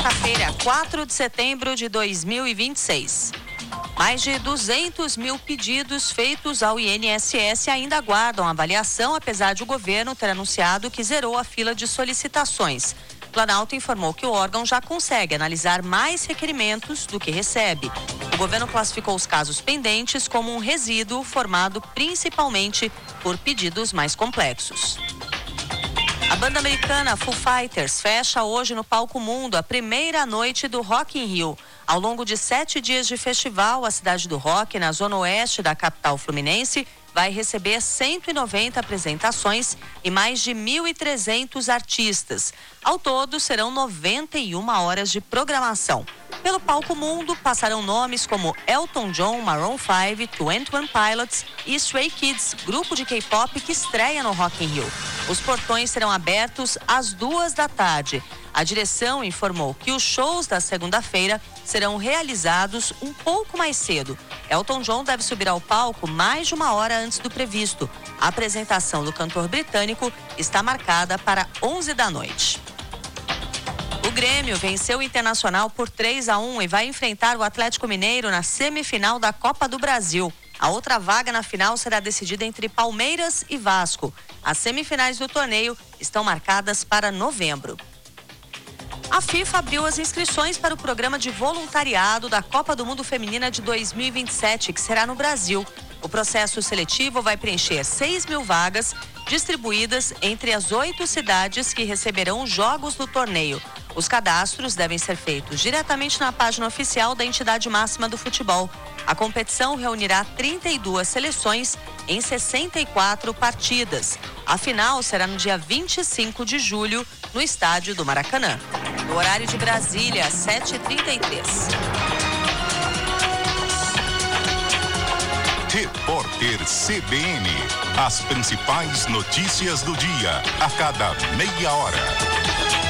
quarta-feira, 4 de setembro de 2026. Mais de 200 mil pedidos feitos ao INSS ainda aguardam avaliação, apesar de o governo ter anunciado que zerou a fila de solicitações. O Planalto informou que o órgão já consegue analisar mais requerimentos do que recebe. O governo classificou os casos pendentes como um resíduo formado principalmente por pedidos mais complexos. A banda americana Foo Fighters fecha hoje no Palco Mundo a primeira noite do Rock in Rio. Ao longo de 7 dias de festival, a cidade do rock, na zona oeste da capital fluminense, vai receber 190 apresentações e mais de 1.300 artistas. Ao todo, serão 91 horas de programação. Pelo Palco Mundo, passarão nomes como Elton John, Maroon 5, 21 Pilots e Stray Kids, grupo de K-pop que estreia no Rock in Rio. Os portões serão abertos às 14h. A direção informou que os shows da segunda-feira serão realizados um pouco mais cedo. Elton John deve subir ao palco mais de 1 hora antes do previsto. A apresentação do cantor britânico está marcada para 11 da noite. O Grêmio venceu o Internacional por 3-1 e vai enfrentar o Atlético Mineiro na semifinal da Copa do Brasil. A outra vaga na final será decidida entre Palmeiras e Vasco. As semifinais do torneio estão marcadas para novembro. A FIFA abriu as inscrições para o programa de voluntariado da Copa do Mundo Feminina de 2027, que será no Brasil. O processo seletivo vai preencher 6.000 vagas, distribuídas entre as 8 cidades que receberão os jogos do torneio. Os cadastros devem ser feitos diretamente na página oficial da entidade máxima do futebol. A competição reunirá 32 seleções em 64 partidas. A final será no dia 25 de julho, no estádio do Maracanã. No horário de Brasília, 7h33. Repórter CBN. As principais notícias do dia, a cada meia hora.